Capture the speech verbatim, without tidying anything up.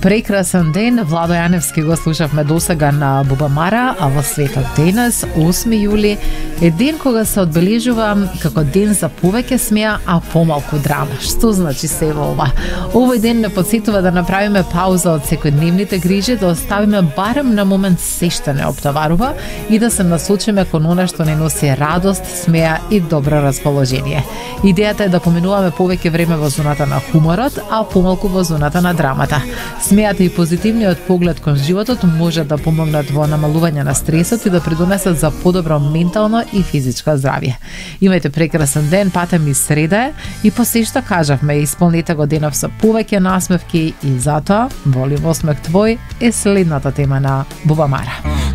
Прекрасен ден, Владо Јаневски го слушавме досега на Бубамара, а во светот денес, осми јули, е ден кога се одбележува како ден за повеќе смеа, а помалку драма. Што значи се ова? Овој ден не подсетува да направиме пауза од секојдневните грижи, да оставиме барем на момент се што не оптоварува и да се насочиме кон она што не носи радост, смеа и добро расположение. Идејата е да поминуваме повеќе време во зоната на хуморот, а помалку во зоната на драмата. Смејата и позитивниот поглед кон животот може да помогнат во намалување на стресот и да придонесат за подобро ментално и физичко здравје. Имајте прекрасен ден, пата ми среда е и по се што кажавме, исполнете го денов со повеќе насмевки и затоа волим осмех твој е следната тема на Бубамара.